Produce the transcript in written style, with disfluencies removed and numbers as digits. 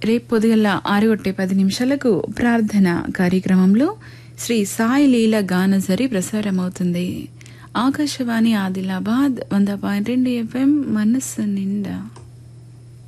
రేపు పొద్దుగల 6:10 ప్రార్థన కార్యక్రమంలో శ్రీ సాయి లీల గానజరి ప్రసారమవుతుంది. ఆకాశవాణి ఆదిలాబాద్ 100.2 FM మనస్సు నిండా.